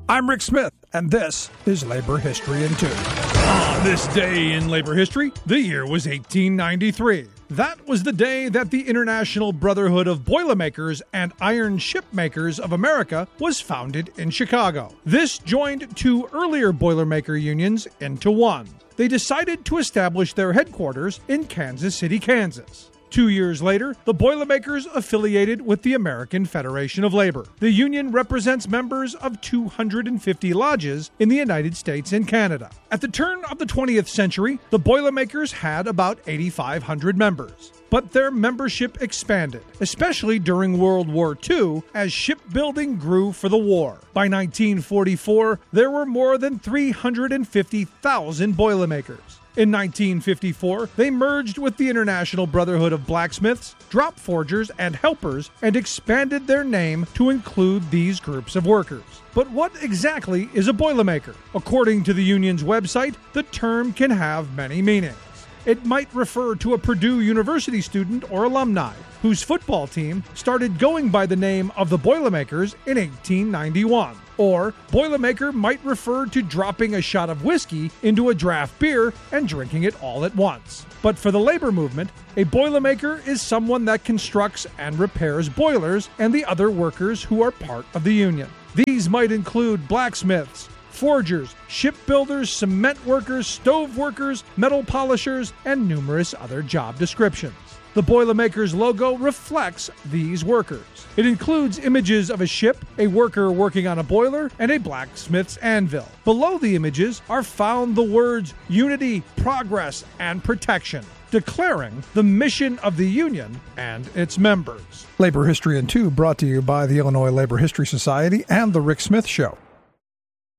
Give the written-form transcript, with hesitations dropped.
I'm Rick Smith, and this is Labor History in 2. On this day in labor history, the year was 1893. That was the day that the International Brotherhood of Boilermakers and Iron Shipmakers of America was founded in Chicago. This joined two earlier Boilermaker unions into one. They decided to establish their headquarters in Kansas City, Kansas. 2 years later, the Boilermakers affiliated with the American Federation of Labor. The union represents members of 250 lodges in the United States and Canada. At the turn of the 20th century, the Boilermakers had about 8,500 members. But their membership expanded, especially during World War II, as shipbuilding grew for the war. By 1944, there were more than 350,000 Boilermakers. In 1954, they merged with the International Brotherhood of Blacksmiths, Drop Forgers, and Helpers and expanded their name to include these groups of workers. But what exactly is a Boilermaker? According to the union's website, the term can have many meanings. It might refer to a Purdue University student or alumni whose football team started going by the name of the Boilermakers in 1891. Or Boilermaker might refer to dropping a shot of whiskey into a draft beer and drinking it all at once. But for the labor movement, a Boilermaker is someone that constructs and repairs boilers and the other workers who are part of the union. These might include blacksmiths, forgers, shipbuilders, cement workers, stove workers, metal polishers, and numerous other job descriptions. The Boilermakers logo reflects these workers. It includes images of a ship, a worker working on a boiler, and a blacksmith's anvil. Below the images are found the words unity, progress, and protection, declaring the mission of the union and its members. Labor History in 2 brought to you by the Illinois Labor History Society and The Rick Smith Show.